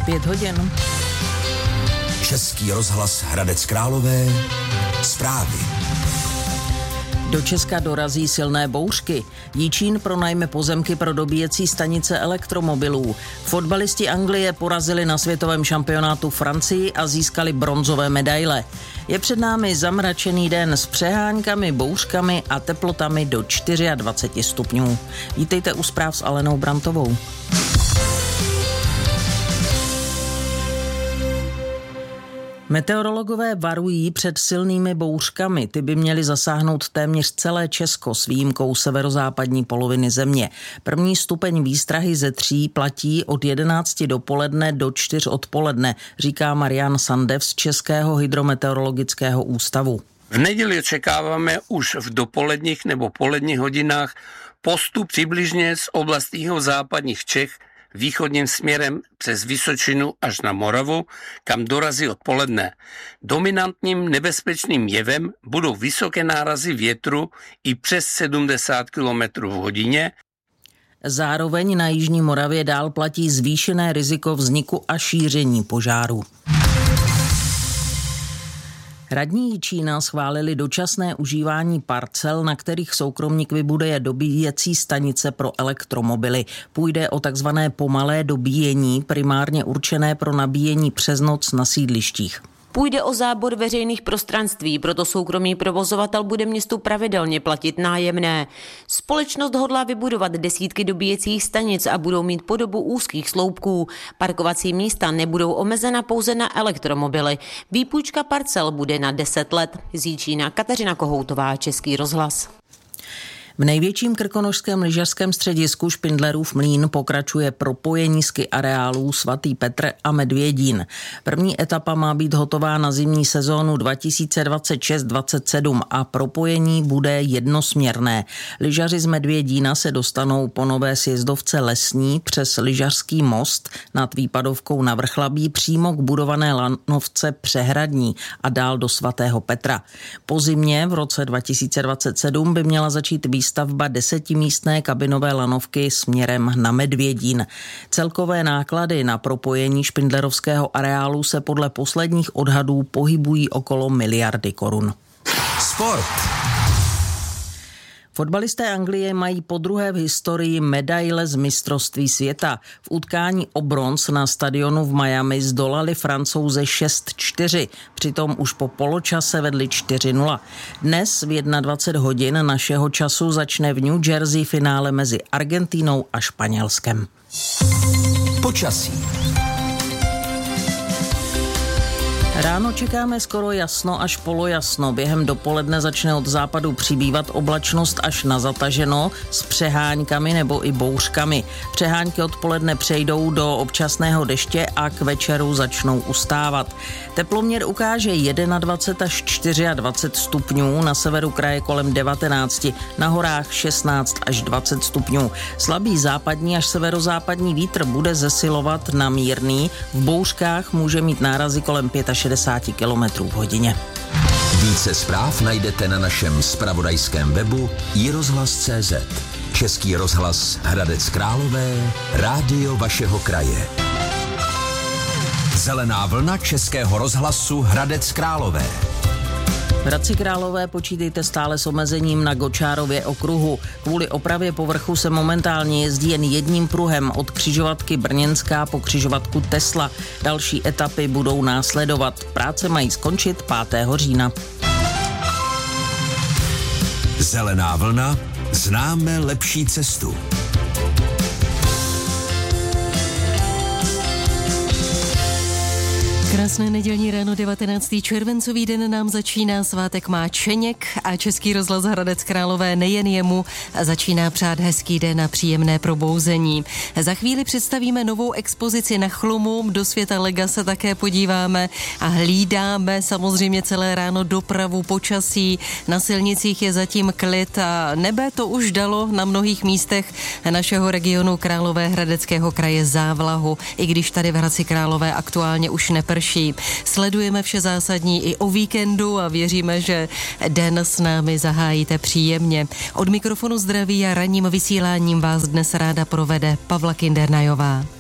5 hodin. Český rozhlas Hradec Králové. Zprávy. Do Česka dorazí silné bouřky. Jičín pronajme pozemky pro dobíjecí stanice elektromobilů. Fotbalisti Anglie porazili na světovém šampionátu Francii a získali bronzové medaile. Je před námi zamračený den s přeháňkami, bouřkami a teplotami do 24 stupňů. Vítejte u zpráv s Alenou Brantovou. Meteorologové varují před silnými bouřkami. Ty by měly zasáhnout téměř celé Česko s výjimkou severozápadní poloviny země. První stupeň výstrahy ze 3 platí od 11 dopoledne do 4 odpoledne, říká Marian Sandev z Českého hydrometeorologického ústavu. V neděli očekáváme už v dopoledních nebo poledních hodinách postup přibližně z oblastí západních Čech východním směrem přes Vysočinu až na Moravu, kam dorazí odpoledne. Dominantním nebezpečným jevem budou vysoké nárazy větru i přes 70 km v hodině. Zároveň na jižní Moravě dál platí zvýšené riziko vzniku a šíření požáru. Radní Jičína schválili dočasné užívání parcel, na kterých soukromník vybuduje dobíjecí stanice pro elektromobily. Půjde o takzvané pomalé dobíjení, primárně určené pro nabíjení přes noc na sídlištích. Půjde o zábor veřejných prostranství, proto soukromý provozovatel bude městu pravidelně platit nájemné. Společnost hodlá vybudovat desítky dobíjecích stanic a budou mít podobu úzkých sloupků. Parkovací místa nebudou omezena pouze na elektromobily. Výpůjčka parcel bude na 10 let. Z Jičína Kateřina Kohoutová, Český rozhlas. V největším krkonošském lyžařském středisku Špindlerův Mlýn pokračuje propojení ski areálů Svatý Petr a Medvědín. První etapa má být hotová na zimní sezónu 2026-27 a propojení bude jednosměrné. Lyžaři z Medvědína se dostanou po nové sjezdovce Lesní přes lyžařský most nad Výpadovkou na Vrchlabí přímo k budované lanovce Přehradní a dál do Svatého Petra. Po zimě v roce 2027 by měla začít výstavba 10místné kabinové lanovky směrem na Medvědín. Celkové náklady na propojení špindlerovského areálu se podle posledních odhadů pohybují okolo 1 miliardy korun. Sport. Fotbalisté Anglie mají podruhé v historii medaile z mistrovství světa. V utkání o bronz na stadionu v Miami zdolali Francouze 6-4, přitom už po poločase vedli 4-0. Dnes v 21 hodin našeho času začne v New Jersey finále mezi Argentínou a Španělskem. Počasí. Ráno čekáme skoro jasno až polojasno. Během dopoledne začne od západu přibývat oblačnost až na zataženo s přeháňkami nebo i bouřkami. Přehánky odpoledne přejdou do občasného deště a k večeru začnou ustávat. Teploměr ukáže 21 až 24 stupňů, na severu kraje kolem 19, na horách 16 až 20 stupňů. Slabý západní až severozápadní vítr bude zesilovat na mírný, v bouřkách může mít nárazy kolem 65 km v hodině. Více zpráv najdete na našem zpravodajském webu iRozhlas.cz. Český rozhlas Hradec Králové, rádio vašeho kraje. Zelená vlna Českého rozhlasu Hradec Králové. V Hradci Králové počítejte stále s omezením na Gočárově okruhu. Kvůli opravě povrchu se momentálně jezdí jen jedním pruhem od křižovatky Brněnská po křižovatku Tesla. Další etapy budou následovat. Práce mají skončit 5. října. Zelená vlna, známe lepší cestu. Krásné nedělní ráno, 19. červencový den nám začíná, svátek má Čeněk a Český rozhlas Hradec Králové nejen jemu začíná přát hezký den a příjemné probouzení. Za chvíli představíme novou expozici na Chlumu, do světa lega se také podíváme a hlídáme samozřejmě celé ráno dopravu, počasí. Na silnicích je zatím klid a nebe to už dalo na mnohých místech našeho regionu Královéhradeckého kraje závlahu, i když tady v Hradci Králové aktuálně už neprší. Sledujeme vše zásadní i o víkendu a věříme, že den s námi zahájíte příjemně. Od mikrofonu zdraví a ranním vysíláním vás dnes ráda provede Pavla Kindernajová.